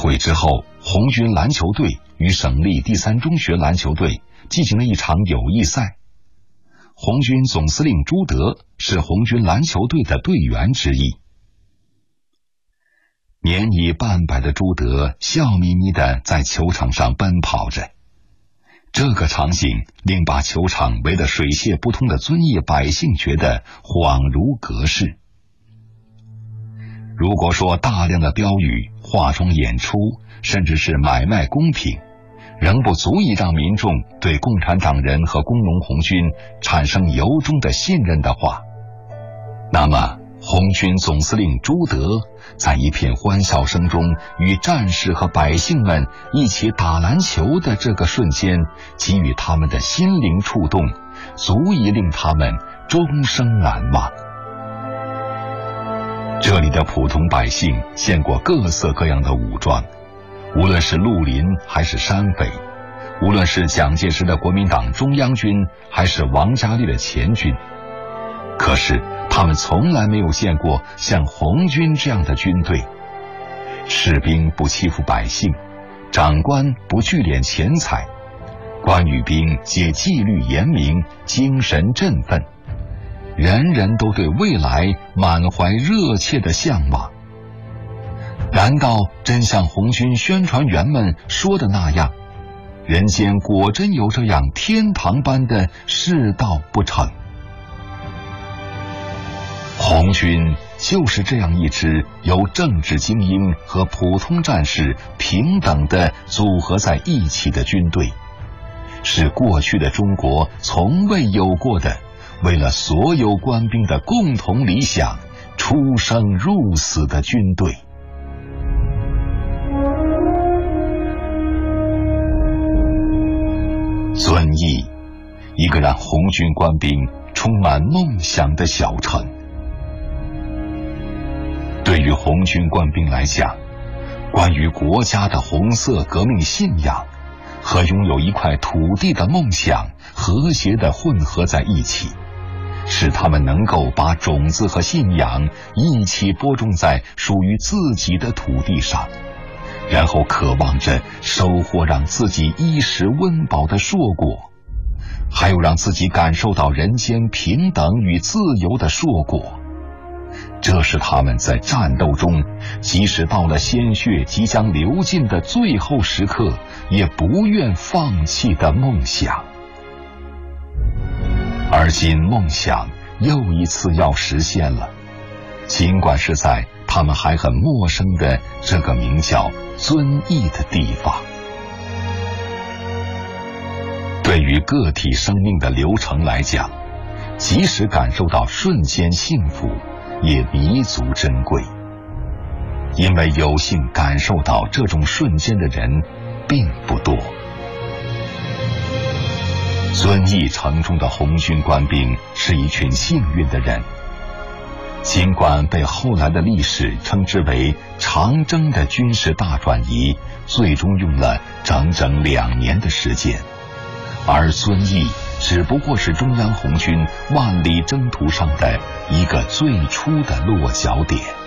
会之后，红军篮球队与省立第三中学篮球队进行了一场友谊赛。红军总司令朱德是红军篮球队的队员之一。年已半百的朱德笑眯眯地在球场上奔跑着，这个场景令把球场围得水泄不通的遵义百姓觉得恍如隔世。如果说大量的标语、化妆演出，甚至是买卖公平，仍不足以让民众对共产党人和工农红军产生由衷的信任的话，那么红军总司令朱德在一片欢笑声中与战士和百姓们一起打篮球的这个瞬间，给予他们的心灵触动，足以令他们终生难忘。这里的普通百姓见过各色各样的武装，无论是绿林还是山匪，无论是蒋介石的国民党中央军还是王家卫的前军，可是他们从来没有见过像红军这样的军队。士兵不欺负百姓，长官不聚敛钱财，官与兵皆纪律严明，精神振奋，人人都对未来满怀热切的向往。难道真像红军宣传员们说的那样，人间果真有这样天堂般的世道不成？红军就是这样一支由政治精英和普通战士平等地组合在一起的军队，是过去的中国从未有过的，为了所有官兵的共同理想出生入死的军队。遵义，一个让红军官兵充满梦想的小城。对于红军官兵来讲，关于国家的红色革命信仰和拥有一块土地的梦想和谐地混合在一起，使他们能够把种子和信仰一起播种在属于自己的土地上，然后渴望着收获让自己衣食温饱的硕果，还有让自己感受到人间平等与自由的硕果。这是他们在战斗中，即使到了鲜血即将流尽的最后时刻，也不愿放弃的梦想。而今梦想又一次要实现了，尽管是在他们还很陌生的这个名叫遵义的地方。对于个体生命的流程来讲，即使感受到瞬间幸福，也弥足珍贵，因为有幸感受到这种瞬间的人并不多。遵义城中的红军官兵是一群幸运的人，尽管被后来的历史称之为长征的军事大转移，最终用了整整2年的时间，而遵义只不过是中央红军万里征途上的一个最初的落脚点。